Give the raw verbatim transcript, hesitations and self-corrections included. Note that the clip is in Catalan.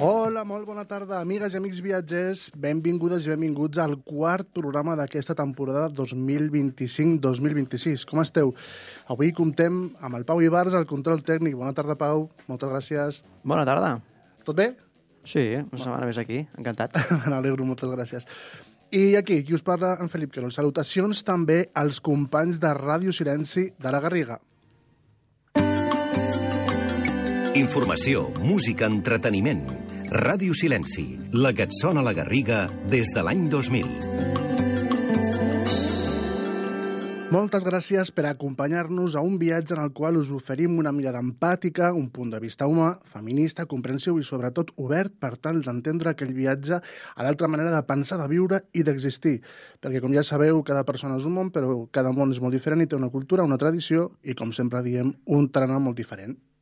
Hola, molt bona tarda, amigues i amics viatgers. Benvingudes i benvinguts al quart programa d'aquesta temporada dos mil vint-i-cinc dos mil vint-i-sis. Com esteu? Avui comptem amb el Pau Ibars, el control tècnic. Bona tarda, Pau. Moltes gràcies. Bona tarda. Tot bé? Sí, una setmana més aquí. Encantat. M'alegro, moltes gràcies. I aquí, qui us parla, en Felip Querol. Salutacions també als companys de Ràdio Silenci de la Garriga. Informació, música, entreteniment. Ràdio Silenci, la que et sona a la Garriga des de l'any dos mil. Moltes gràcies per acompanyar-nos a un viatge en el qual us oferim una mirada empàtica, un punt de vista humà, feminista, comprensiu i sobretot obert per tal d'entendre aquell viatge a l'altra manera de pensar, de viure i d'existir. Perquè, com ja sabeu, cada persona és un món, però cada món és molt diferent i té una cultura, una tradició i, com sempre diem, un tarannà molt diferent.